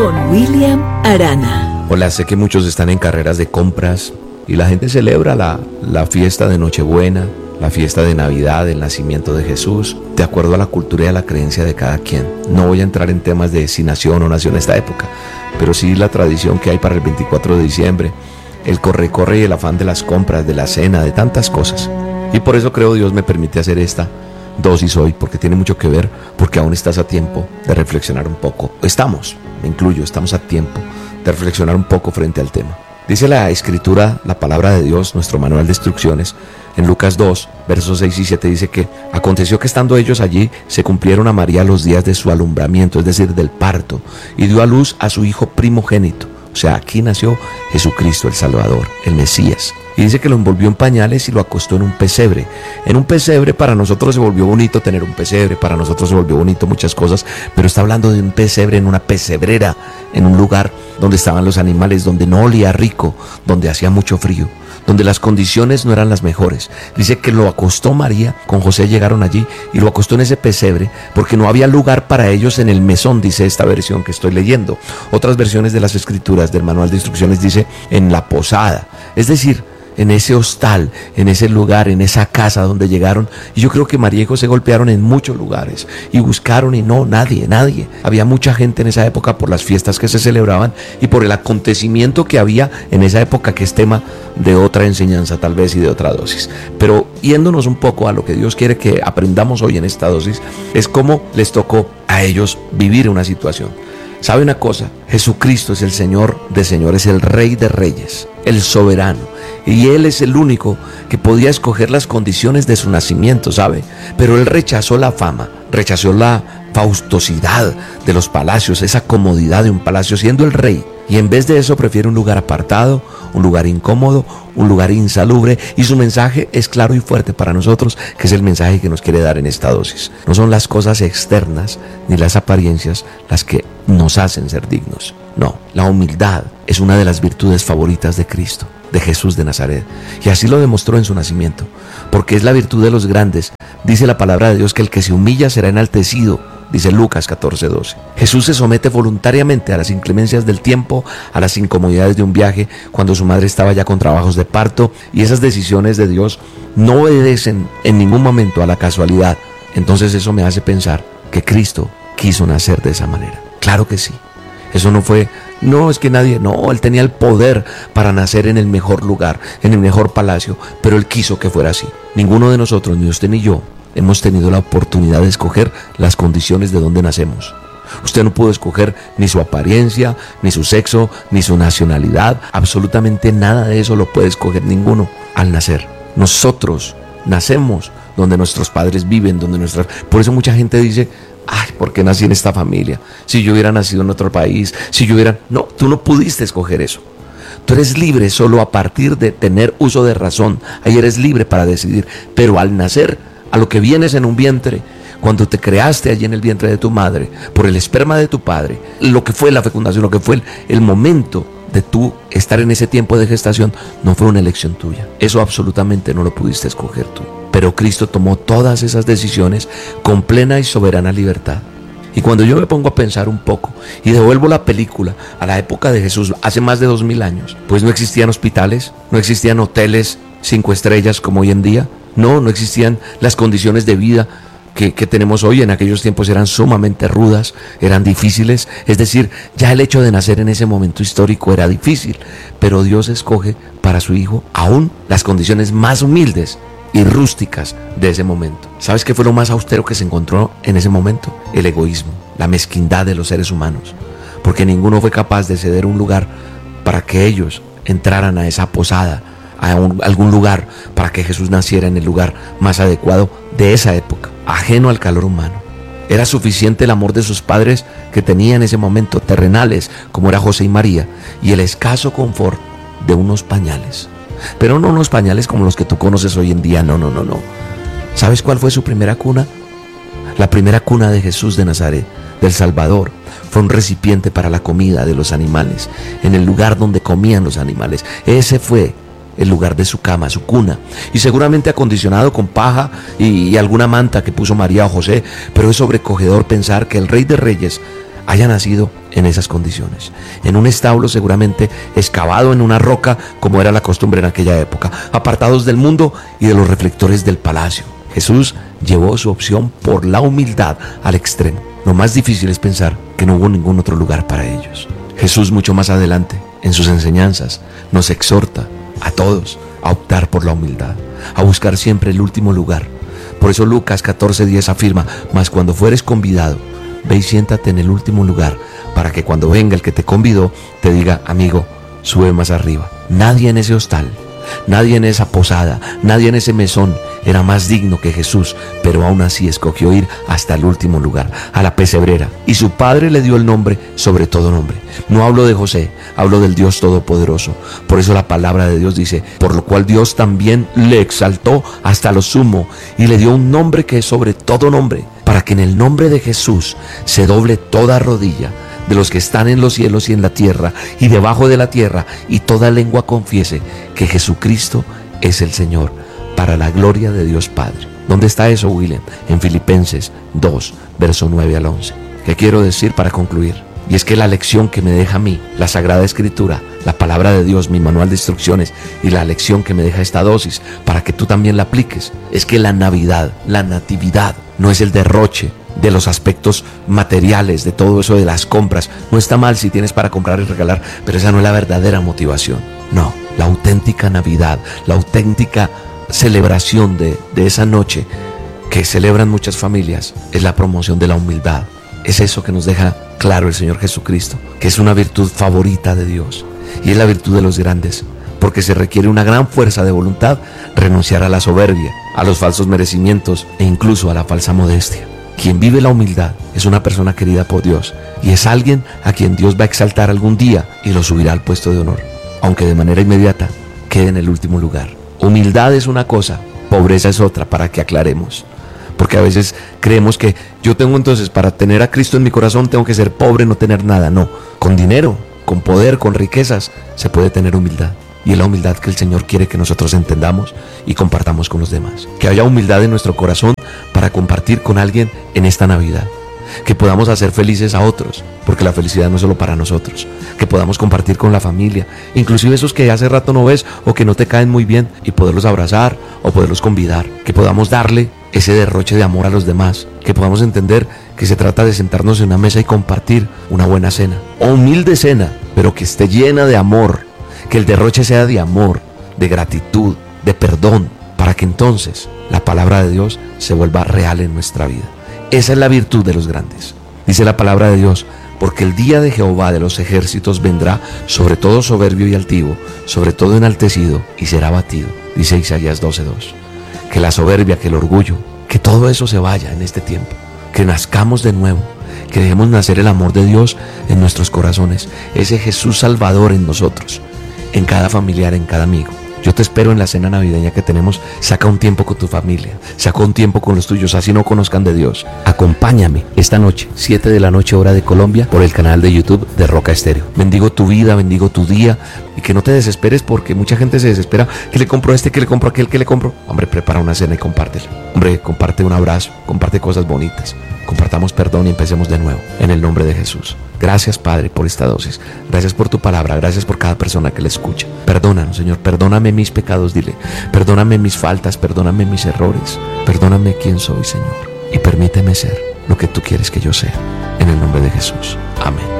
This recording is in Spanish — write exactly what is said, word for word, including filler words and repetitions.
con William Arana. Hola, sé que muchos están en carreras de compras y la gente celebra la, la fiesta de Nochebuena, la fiesta de Navidad, el nacimiento de Jesús, de acuerdo a la cultura y a la creencia de cada quien. No voy a entrar en temas de si nació o no nació en esta época, pero sí la tradición que hay para el veinticuatro de diciembre, el corre-corre y el afán de las compras, de la cena, de tantas cosas. Y por eso creo Dios me permite hacer esta dosis hoy, porque tiene mucho que ver, porque aún estás a tiempo de reflexionar un poco. Estamos, me incluyo, estamos a tiempo de reflexionar un poco frente al tema. Dice la Escritura, la palabra de Dios, nuestro manual de instrucciones, en Lucas dos, versos seis y siete, dice que aconteció que estando ellos allí, se cumplieron a María los días de su alumbramiento, es decir, del parto, y dio a luz a su hijo primogénito. O sea, aquí nació Jesucristo, el Salvador, el Mesías. Y dice que lo envolvió en pañales y lo acostó en un pesebre. En un pesebre para nosotros se volvió bonito tener un pesebre, para nosotros se volvió bonito muchas cosas, pero está hablando de un pesebre en una pesebrera, en un lugar donde estaban los animales, donde no olía rico, donde hacía mucho frío, donde las condiciones no eran las mejores. Dice que lo acostó María, con José llegaron allí y lo acostó en ese pesebre porque no había lugar para ellos en el mesón, dice esta versión que estoy leyendo. Otras versiones de las Escrituras, del manual de instrucciones, dice en la posada, es decir, en ese hostal, en ese lugar, en esa casa donde llegaron. Y yo creo que María y José golpearon en muchos lugares y buscaron y no, nadie, nadie. Había mucha gente en esa época por las fiestas que se celebraban y por el acontecimiento que había en esa época, que es tema de otra enseñanza tal vez y de otra dosis. Pero yéndonos un poco a lo que Dios quiere que aprendamos hoy en esta dosis, es cómo les tocó a ellos vivir una situación. ¿Sabe una cosa? Jesucristo es el Señor de señores, el Rey de reyes, el soberano. Y Él es el único que podía escoger las condiciones de su nacimiento, ¿sabe? Pero Él rechazó la fama, rechazó la faustosidad de los palacios, esa comodidad de un palacio siendo el rey. Y en vez de eso prefiere un lugar apartado, un lugar incómodo, un lugar insalubre. Y su mensaje es claro y fuerte para nosotros, que es el mensaje que nos quiere dar en esta dosis. No son las cosas externas ni las apariencias las que nos hacen ser dignos. No, la humildad es una de las virtudes favoritas de Cristo, de Jesús de Nazaret. Y así lo demostró en su nacimiento, porque es la virtud de los grandes. Dice la palabra de Dios que el que se humilla será enaltecido, dice Lucas catorce doce. Jesús se somete voluntariamente a las inclemencias del tiempo, a las incomodidades de un viaje, cuando su madre estaba ya con trabajos de parto, y esas decisiones de Dios no obedecen en ningún momento a la casualidad. Entonces eso me hace pensar que Cristo quiso nacer de esa manera. Claro que sí. Eso no fue, no es que nadie, no, Él tenía el poder para nacer en el mejor lugar, en el mejor palacio, pero Él quiso que fuera así. Ninguno de nosotros, ni usted ni yo, hemos tenido la oportunidad de escoger las condiciones de donde nacemos. Usted no pudo escoger ni su apariencia, ni su sexo, ni su nacionalidad. Absolutamente nada de eso lo puede escoger ninguno al nacer. Nosotros nacemos donde nuestros padres viven, donde nuestras... Por eso mucha gente dice, ay, ¿por qué nací en esta familia? Si yo hubiera nacido en otro país, si yo hubiera... No, tú no pudiste escoger eso. Tú eres libre solo a partir de tener uso de razón. Ahí eres libre para decidir. Pero al nacer, a lo que vienes en un vientre, cuando te creaste allí en el vientre de tu madre, por el esperma de tu padre, lo que fue la fecundación, lo que fue el, el momento de tú estar en ese tiempo de gestación, no fue una elección tuya. Eso absolutamente no lo pudiste escoger tú. Pero Cristo tomó todas esas decisiones con plena y soberana libertad. Y cuando yo me pongo a pensar un poco y devuelvo la película a la época de Jesús, hace más de dos mil años, pues no existían hospitales, no existían hoteles cinco estrellas como hoy en día, no, no existían las condiciones de vida que, que tenemos hoy. En aquellos tiempos eran sumamente rudas, eran difíciles, es decir, ya el hecho de nacer en ese momento histórico era difícil, pero Dios escoge para su hijo aún las condiciones más humildes y rústicas de ese momento. ¿Sabes qué fue lo más austero que se encontró en ese momento? El egoísmo, la mezquindad de los seres humanos, porque ninguno fue capaz de ceder un lugar para que ellos entraran a esa posada, a un, algún lugar para que Jesús naciera en el lugar más adecuado de esa época, ajeno al calor humano. Era suficiente el amor de sus padres que tenía en ese momento, terrenales, como era José y María, y el escaso confort de unos pañales. Pero no unos pañales como los que tú conoces hoy en día, no, no, no, no. ¿Sabes cuál fue su primera cuna? La primera cuna de Jesús de Nazaret, del Salvador, fue un recipiente para la comida de los animales, en el lugar donde comían los animales. Ese fue el lugar de su cama, su cuna, y seguramente acondicionado con paja y, y alguna manta que puso María o José, pero es sobrecogedor pensar que el Rey de Reyes haya nacido en esas condiciones, en un establo seguramente excavado en una roca como era la costumbre en aquella época, apartados del mundo y de los reflectores del palacio. Jesús llevó su opción por la humildad al extremo. Lo más difícil es pensar que no hubo ningún otro lugar para ellos. Jesús mucho más adelante, en sus enseñanzas, nos exhorta a todos a optar por la humildad, a buscar siempre el último lugar. Por eso Lucas catorce diez afirma: mas cuando fueres convidado, ve y siéntate en el último lugar, para que cuando venga el que te convidó, te diga: amigo, sube más arriba. Nadie en ese hostal, nadie en esa posada, nadie en ese mesón era más digno que Jesús, pero aún así escogió ir hasta el último lugar, a la pesebrera, y su padre le dio el nombre sobre todo nombre. No hablo de José, hablo del Dios Todopoderoso. Por eso la palabra de Dios dice: por lo cual Dios también le exaltó hasta lo sumo y le dio un nombre que es sobre todo nombre, para que en el nombre de Jesús se doble toda rodilla de los que están en los cielos y en la tierra y debajo de la tierra, y toda lengua confiese que Jesucristo es el Señor, para la gloria de Dios Padre. ¿Dónde está eso, William? En Filipenses dos, verso nueve al once. ¿Qué quiero decir para concluir? Y es que la lección que me deja a mí la Sagrada Escritura, la palabra de Dios, mi manual de instrucciones, y la lección que me deja esta dosis para que tú también la apliques, es que la Navidad, la natividad, no es el derroche de los aspectos materiales, de todo eso de las compras. No está mal si tienes para comprar y regalar, pero esa no es la verdadera motivación. No, la auténtica Navidad, la auténtica celebración de, de esa noche que celebran muchas familias, es la promoción de la humildad. Es eso que nos deja claro el Señor Jesucristo, que es una virtud favorita de Dios, y es la virtud de los grandes, porque se requiere una gran fuerza de voluntad renunciar a la soberbia, a los falsos merecimientos e incluso a la falsa modestia. Quien vive la humildad es una persona querida por Dios, y es alguien a quien Dios va a exaltar algún día y lo subirá al puesto de honor, aunque de manera inmediata quede en el último lugar. Humildad es una cosa, pobreza es otra, para que aclaremos. Porque a veces creemos que yo tengo entonces, para tener a Cristo en mi corazón, tengo que ser pobre, no tener nada. No, con dinero, con poder, con riquezas, se puede tener humildad. Y es la humildad que el Señor quiere que nosotros entendamos y compartamos con los demás. Que haya humildad en nuestro corazón para compartir con alguien en esta Navidad. Que podamos hacer felices a otros, porque la felicidad no es solo para nosotros. Que podamos compartir con la familia, inclusive esos que hace rato no ves o que no te caen muy bien, y poderlos abrazar o poderlos convidar. Que podamos darle ese derroche de amor a los demás. Que podamos entender que se trata de sentarnos en una mesa y compartir una buena cena, o humilde cena, pero que esté llena de amor. Que el derroche sea de amor, de gratitud, de perdón, para que entonces la palabra de Dios se vuelva real en nuestra vida. Esa es la virtud de los grandes. Dice la palabra de Dios: porque el día de Jehová de los ejércitos vendrá sobre todo soberbio y altivo, sobre todo enaltecido, y será abatido. Dice Isaías doce dos. Que la soberbia, que el orgullo, que todo eso se vaya en este tiempo. Que nazcamos de nuevo, que dejemos nacer el amor de Dios en nuestros corazones, ese Jesús Salvador en nosotros, en cada familiar, en cada amigo. Yo te espero en la cena navideña que tenemos. Saca un tiempo con tu familia, saca un tiempo con los tuyos, así no conozcan de Dios. Acompáñame esta noche, siete de la noche hora de Colombia, por el canal de YouTube de Roca Estéreo. Bendigo tu vida, bendigo tu día, y que no te desesperes, porque mucha gente se desespera. ¿Qué le compro a este? ¿Qué le compro a aquel? ¿Qué le compro? Hombre, prepara una cena y compártela. Hombre, comparte un abrazo, comparte cosas bonitas. Compartamos perdón y empecemos de nuevo, en el nombre de Jesús. Gracias, Padre, por esta dosis. Gracias por tu palabra, gracias por cada persona que la escucha. Perdónanos, Señor, perdóname mis pecados, dile. Perdóname mis faltas, perdóname mis errores. Perdóname quién soy, Señor. Y permíteme ser lo que tú quieres que yo sea. En el nombre de Jesús. Amén.